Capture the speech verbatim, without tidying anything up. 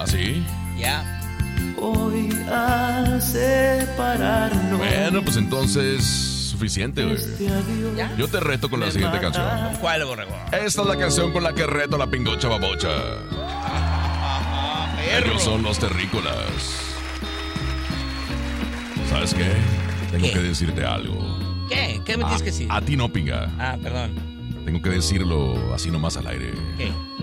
¿Así? Ya. Hoy al separarnos. Bueno, pues entonces, suficiente, güey. Este adiós ¿Ya? Yo te reto con la siguiente canción. ¿Cuál, borrego? Esta es la canción con la que reto a la pingocha babocha. Perro. Ellos son los terrícolas. ¿Sabes qué? Tengo ¿Qué? que decirte algo. ¿Qué? ¿Qué me tienes que decir? A ti no, pinga. Ah, perdón. Tengo que decirlo así nomás al aire. ¿Qué?